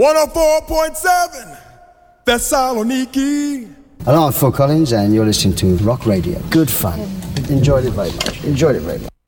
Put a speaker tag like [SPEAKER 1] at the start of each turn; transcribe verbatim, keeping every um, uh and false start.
[SPEAKER 1] one oh four point seven Thessaloniki.
[SPEAKER 2] Hello, I'm Phil Collins, and you're listening to Rock Radio. Good fun. Enjoyed it very much. Enjoyed it very much.